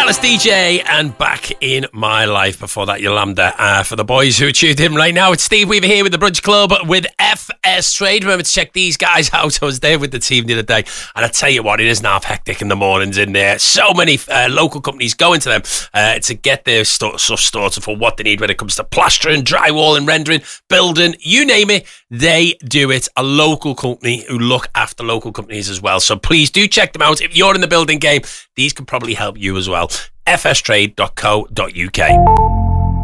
Jealous DJ and Back in My Life. Before that, Yolanda. For the boys who are tuned in right now, it's Steve Weaver here with the Brunch Club with FS Trade. Remember to check these guys out. I was there with the team the other day, and I tell you what, it isn't half hectic in the mornings in there. So many local companies going to them to get their stuff sorted for what they need when it comes to plastering, drywalling, rendering, building, you name it, they do it. A local company who look after local companies as well. So please do check them out. If you're in the building game, these can probably help you as well. fstrade.co.uk.